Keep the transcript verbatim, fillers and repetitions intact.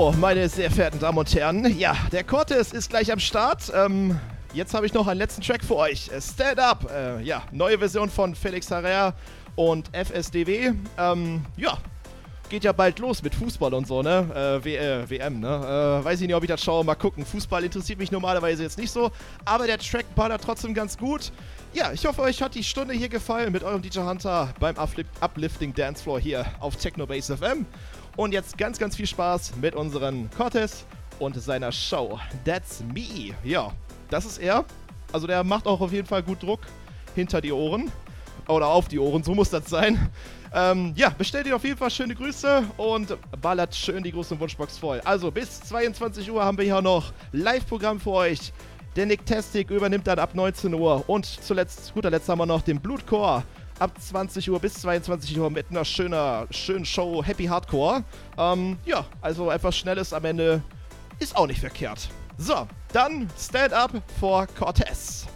So, meine sehr verehrten Damen und Herren, ja, der Cortez ist gleich am Start. Ähm, jetzt habe ich noch einen letzten Track für euch. Stand Up, äh, ja, neue Version von Felix Herrera und F S D W. Ähm, ja, geht ja bald los mit Fußball und so, ne? Äh, w äh, W M, ne? Äh, weiß ich nicht, ob ich das schaue, mal gucken. Fußball interessiert mich normalerweise jetzt nicht so, aber der Track ballert trotzdem ganz gut. Ja, ich hoffe, euch hat die Stunde hier gefallen mit eurem D J Hunter beim Uplif- Uplifting Dancefloor hier auf Technobase F M. Und jetzt ganz, ganz viel Spaß mit unserem Cortez und seiner Show. That's me. Ja, das ist er. Also der macht auch auf jeden Fall gut Druck hinter die Ohren. Oder auf die Ohren, so muss das sein. Ähm, ja, bestellt ihr auf jeden Fall schöne Grüße und ballert schön die große Wunschbox voll. Also bis zweiundzwanzig Uhr haben wir hier noch Live-Programm für euch. Der Nick Testic übernimmt dann ab neunzehn Uhr. Und zuletzt, zu guter Letzt haben wir noch den Blutchor ab zwanzig Uhr bis zweiundzwanzig Uhr mit einer schöner, schönen Show Happy Hardcore. Ähm, ja, also etwas Schnelles am Ende ist auch nicht verkehrt. So, dann Stand Up for Cortez.